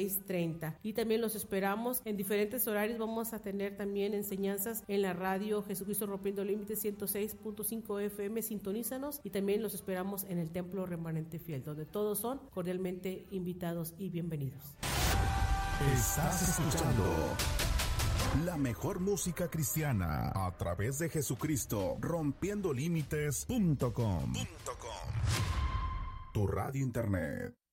6:30. Y también los esperamos en diferentes horarios. Vamos a tener también enseñanzas en la radio Jesucristo Rompiendo Límites 106.5 FM. Sintonízanos, y también los esperamos en el Templo Remanente Fiel, donde todos son cordialmente invitados y bienvenidos. Estás escuchando la mejor música cristiana a través de Jesucristo Rompiendo Límites.com. Tu radio internet.